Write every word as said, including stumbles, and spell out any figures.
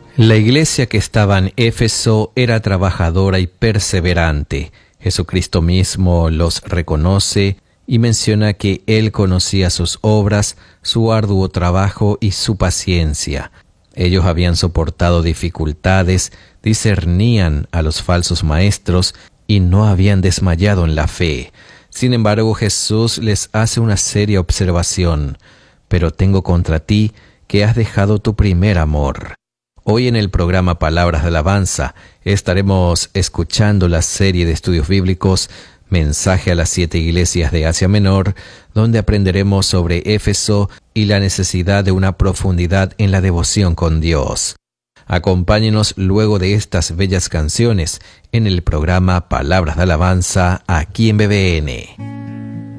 La iglesia que estaba en Éfeso era trabajadora y perseverante. Jesucristo mismo los reconoce y menciona que Él conocía sus obras, su arduo trabajo y su paciencia. Ellos habían soportado dificultades, discernían a los falsos maestros y no habían desmayado en la fe. Sin embargo, Jesús les hace una seria observación: «Pero tengo contra ti que has dejado tu primer amor». Hoy en el programa Palabras de Alabanza estaremos escuchando la serie de estudios bíblicos Mensaje a las siete iglesias de Asia Menor, donde aprenderemos sobre Éfeso y la necesidad de una profundidad en la devoción con Dios. Acompáñenos luego de estas bellas canciones en el programa Palabras de Alabanza aquí en B B N.